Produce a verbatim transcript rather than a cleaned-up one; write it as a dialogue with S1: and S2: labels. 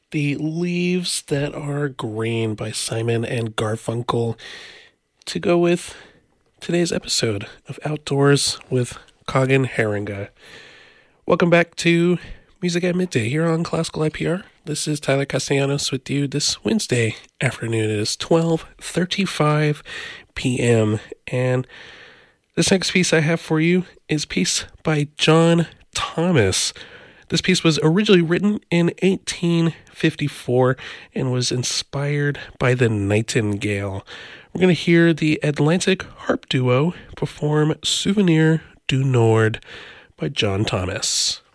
S1: The Leaves That Are Green by Simon and Garfunkel to go with today's episode of Outdoors with Coggin Herringa. Welcome back to Music at Midday here on Classical I P R. This is Tyler Castellanos with you this Wednesday afternoon. It is twelve thirty-five p.m. and this next piece I have for you is a piece by John Thomas. This piece was originally written in eighteen fifty-four and was inspired by the nightingale. We're going to hear the Atlantic Harp Duo perform Souvenir du Nord by John Thomas.